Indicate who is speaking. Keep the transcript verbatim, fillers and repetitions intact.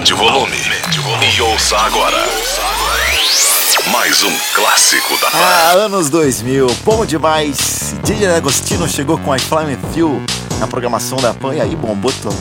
Speaker 1: Aumente o volume e ouça agora mais um clássico da Pan.
Speaker 2: Ah, anos dois mil, bom demais. D J Agostino chegou com I Fly With You na programação da Pan e aí bombou